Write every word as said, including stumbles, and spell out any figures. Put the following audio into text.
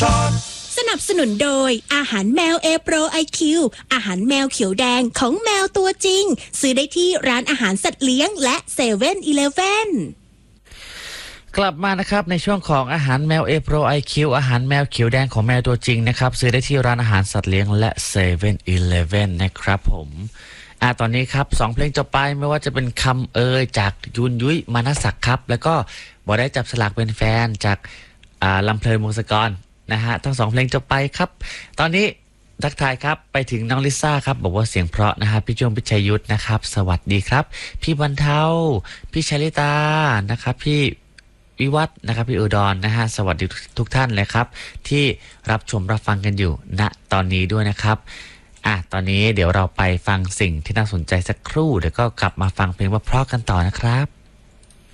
สนับสนุนโดยอาหารแมว A Pro ไอ คิว อาหารแมวเขียวแดงของแมวตัวจริงซื้อได้ที่ร้านอาหารสัตว์เลี้ยงและเซเว่นอีเลฟเว่นกลับมานะครับในช่วงของอาหารแมว A Pro ไอ คิว อาหารแมวเขียวแดงของแมวตัวจริงนะครับซื้อได้ที่ร้านอาหารสัตว์เลี้ยงและเซเว่นอีเลฟเว่นนะครับผมอ่าตอนนี้ครับสองเพลงจบไปไม่ว่าจะเป็นคำเอ่ยจากยุนยุ้ยมานัสศักดิ์ครับแล้วก็บอกได้จับสลากเป็นแฟนจากอ่าลำเพลินวงศกรนะฮะทั้งสองเพลงจบไปครับตอนนี้ทักทายครับไปถึงน้องลิซ่าครับบอกว่าเสียงเพราะนะฮะพี่จงพิชัยยุทธนะครับสวัสดีครับพี่บรรเทาพี่ชลิตานะครับพี่วิวัฒน์นะครับพี่อุดรนะฮะสวัสดีทุกท่านเลยครับที่รับชมรับฟังกันอยู่ณตอนนี้ด้วยนะครับอ่ะตอนนี้เดี๋ยวเราไปฟังสิ่งที่น่าสนใจสักครู่เดี๋ยวก็กลับมาฟังเพลงเพราะๆกันต่อนะครับ